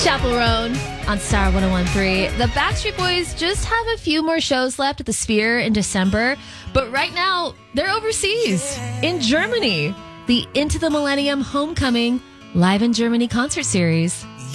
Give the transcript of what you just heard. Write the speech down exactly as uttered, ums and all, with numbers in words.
Chaperone on Star one oh one three. The Backstreet Boys just have a few more shows left at the Sphere in December, but right now they're overseas in Germany. The Into the Millennium Homecoming Live in Germany concert series